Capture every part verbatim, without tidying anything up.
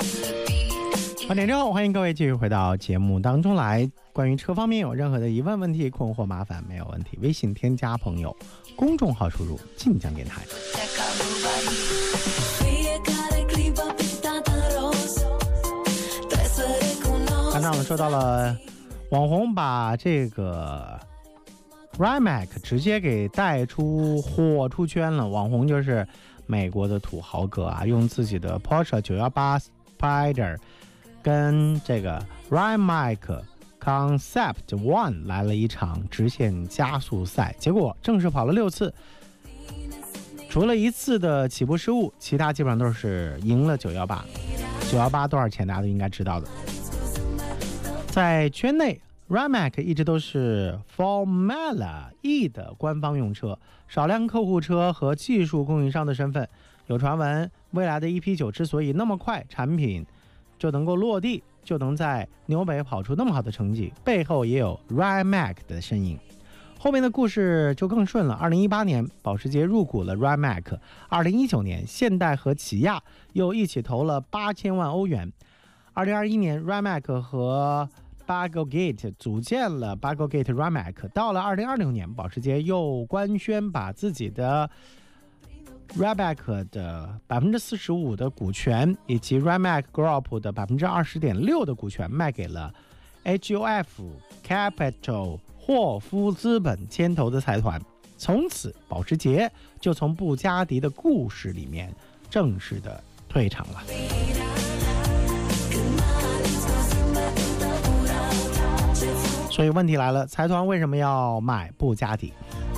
八点之后，欢迎各位继续回到节目当中来。关于车方面有任何的疑问、问题、困惑、麻烦，没有问题，微信添加朋友，公众号输入晋江电台。刚才我们说到了网红把这个 Rimac 直接给带出火出圈了。网红就是美国的土豪哥啊，用自己的 Porsche 九一八 Spider 跟这个 Rimac Concept One 来了一场直线加速赛，结果正式跑了六次，除了一次的起步失误，其他基本上都是赢了九一八。九一八多少钱大家都应该知道的。在圈内 Rimac 一直都是 Formula E 的官方用车，少量客户车和技术供应商的身份。有传闻未来的 E P 九 之所以那么快产品就能够落地，就能在纽北跑出那么好的成绩，背后也有 Rimac 的身影。后面的故事就更顺了。二零一八年保时捷入股了 Rimac， 二零一九年现代和起亚又一起投了八千万欧元。二零二一年 Rimac 和 Bagelgate 组建了 Bagelgate Rimac。到了二零二六年，保时捷又官宣把自己的 Rimac 的 百分之四十五 的股权以及 Rimac Group 的 百分之二十点六 的股权卖给了 H O F Capital 霍夫资本牵头的财团。从此保时捷就从布加迪的故事里面正式的退场了。所以问题来了，财团为什么要买布加迪？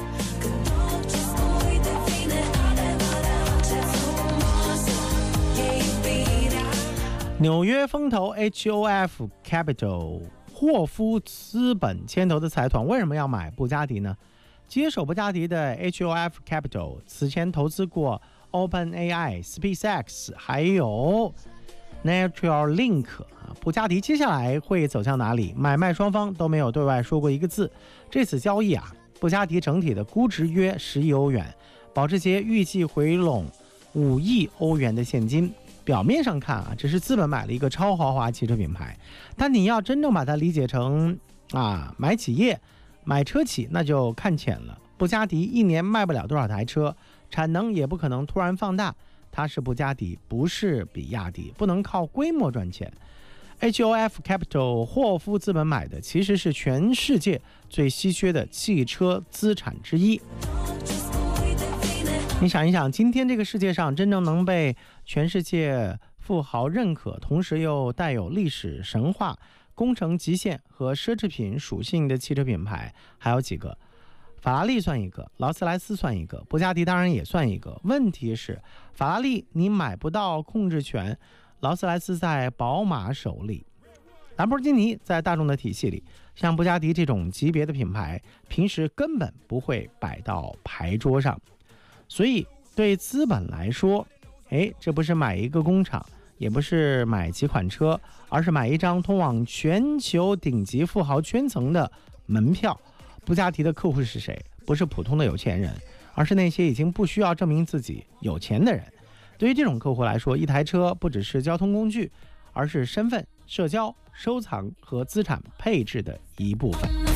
纽约风投 H O F Capital 霍夫资本牵头的财团为什么要买布加迪呢？接手布加迪的 H O F Capital 此前投资过 OpenAI、SpaceX 还有 Neuralink。布加迪接下来会走向哪里？买卖双方都没有对外说过一个字。这次交易啊，布加迪整体的估值约十亿欧元，保时捷预计回笼五亿欧元的现金。表面上看啊，只是资本买了一个超豪华汽车品牌，但你要真正把它理解成啊买企业、买车企，那就看浅了。布加迪一年卖不了多少台车，产能也不可能突然放大。它是布加迪，不是比亚迪，不能靠规模赚钱。H O F Capital 霍夫资本买的其实是全世界最稀缺的汽车资产之一。你想一想，今天这个世界上真正能被全世界富豪认可，同时又带有历史神话、工程极限和奢侈品属性的汽车品牌还有几个？法拉利算一个，劳斯莱斯算一个，布加迪当然也算一个。问题是，法拉利你买不到控制权，劳斯莱斯在宝马手里，兰博基尼在大众的体系里，像布加迪这种级别的品牌，平时根本不会摆到牌桌上。所以对资本来说，哎，这不是买一个工厂，也不是买几款车，而是买一张通往全球顶级富豪圈层的门票。布加迪的客户是谁？不是普通的有钱人，而是那些已经不需要证明自己有钱的人。对于这种客户来说，一台车不只是交通工具，而是身份、社交、收藏和资产配置的一部分。